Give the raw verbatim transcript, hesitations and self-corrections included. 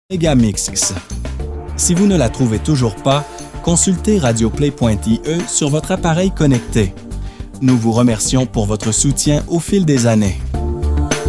Megamix. Si vous ne la trouvez toujours pas, consultez radioplay point i e sur votre appareil connecté. Nous vous remercions pour votre soutien au fil des années.